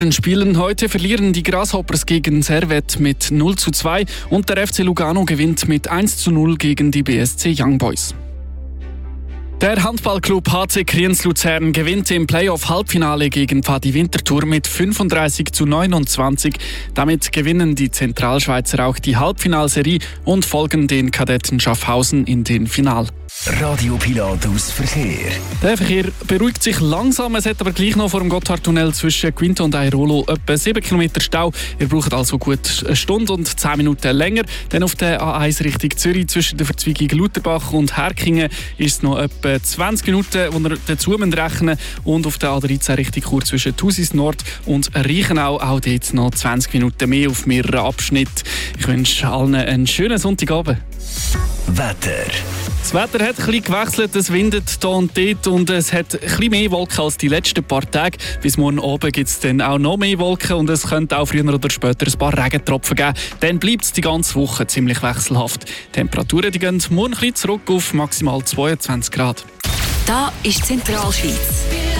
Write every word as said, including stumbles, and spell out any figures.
Spielen heute verlieren die Grasshoppers gegen Servette mit null zu zwei und der F C Lugano gewinnt mit eins zu null gegen die B S C Young Boys. Der Handballclub H C Kriens Luzern gewinnt im Playoff-Halbfinale gegen Pfadi Winterthur mit fünfunddreißig zu neunundzwanzig. Damit gewinnen die Zentralschweizer auch die Halbfinalserie und folgen den Kadetten Schaffhausen in den Final. Radio Pilatus Verkehr. Der Verkehr beruhigt sich langsam, es hat aber gleich noch vor dem Gotthardtunnel zwischen Quinto und Airolo etwa sieben Kilometer Stau. Ihr braucht also gut eine Stunde und zehn Minuten länger. Dann auf der A eins Richtung Zürich zwischen der Verzweigung Lutherbach und Herkingen ist es noch etwa zwanzig Minuten, die ihr dazu rechnen müsst. Und auf der A dreizehn Richtung Chur zwischen Thusis Nord und Reichenau auch dort noch zwanzig Minuten mehr auf mehreren Abschnitten. Ich wünsche allen einen schönen Sonntagabend. Wetter. Das Wetter hat ein bisschen gewechselt, es windet hier und dort und es hat ein bisschen mehr Wolken als die letzten paar Tage. Bis morgen oben gibt es dann auch noch mehr Wolken und es könnte auch früher oder später ein paar Regentropfen geben. Dann bleibt es die ganze Woche ziemlich wechselhaft. Die Temperaturen die gehen morgen ein bisschen zurück auf maximal zweiundzwanzig Grad. Da ist Zentralschweiz.